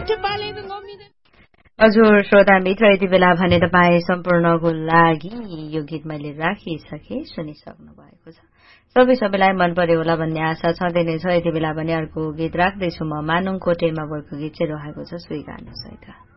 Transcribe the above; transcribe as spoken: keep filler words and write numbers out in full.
हजुर श्रोता मित्र, यति बेला भने तपाईँ सम्पूर्णको लागि यो गीत मैले राखिसके सुनिसक्नु भएको छ। सबै सबैलाई मन पर्यो होला भन्ने आशा छँदै नै छ। यति बेला भने अर्को गीत राख्दैछु म। मानुङ कोटेमा भएको गीत चाहिँ रहेको छ सुई गार्नु सहित।